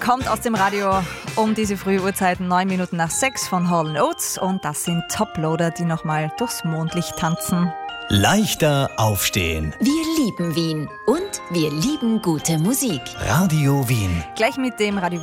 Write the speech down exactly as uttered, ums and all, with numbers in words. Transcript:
kommt aus dem Radio um diese frühe Uhrzeit, neun Minuten nach sechs von Hall and Oates. Und das sind Toploader, die nochmal durchs Mondlicht tanzen. Leichter aufstehen. Wir lieben Wien und wir lieben gute Musik. Radio Wien. Gleich mit dem Radio